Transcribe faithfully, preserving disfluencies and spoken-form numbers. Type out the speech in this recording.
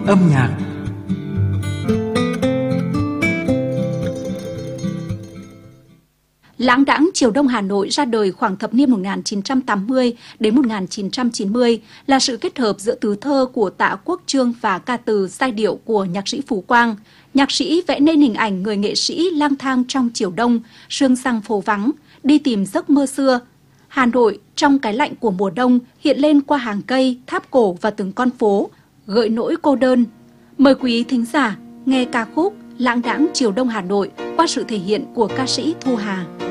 âm nhạc. Lãng đãng Chiều Đông Hà Nội ra đời khoảng thập niên một nghìn chín trăm tám mươi đến một nghìn chín trăm chín mươi, là sự kết hợp giữa tứ thơ của Tạ Quốc Chương và ca từ giai điệu của nhạc sĩ Phú Quang. Nhạc sĩ vẽ nên hình ảnh người nghệ sĩ lang thang trong chiều đông, sương sang phố vắng, đi tìm giấc mơ xưa. Hà Nội trong cái lạnh của mùa đông hiện lên qua hàng cây, tháp cổ và từng con phố, gợi nỗi cô đơn. Mời quý thính giả nghe ca khúc Lãng đãng Chiều Đông Hà Nội qua sự thể hiện của ca sĩ Thu Hà.